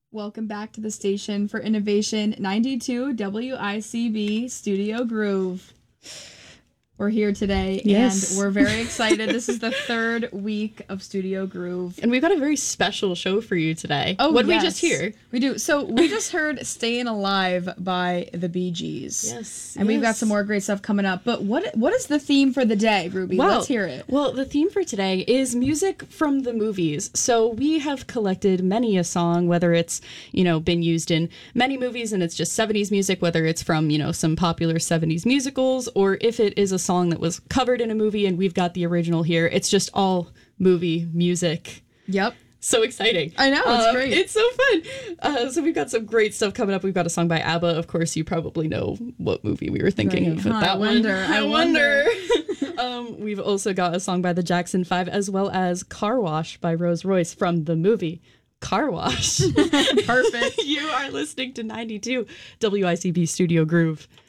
Welcome back to the station for Innovation 92 WICB Studio Groove. We're here today, yes. And we're very excited. This is the third week of Studio Groove. And we've got a very special show for you today. Oh, what did yes. we just hear? We do. So we just heard Staying Alive by the Bee Gees. Yes. And we've got some more great stuff coming up. But what is the theme for the day, Ruby? Let's hear it. Well, the theme for today is music from the movies. So we have collected many a song, whether it's, been used in many movies and it's just 70s music, whether it's from, some popular 70s musicals, or if it is a song that was covered in a movie and we've got the original here. It's just all movie music. Yep. So exciting. I know, it's great. It's so fun. So we've got some great stuff coming up. We've got a song by ABBA. Of course, you probably know what movie we were thinking of with that one. I wonder. We've also got a song by the Jackson 5, as well as Car Wash by Rose Royce from the movie Car Wash. Perfect. You are listening to 92 WICB Studio Groove.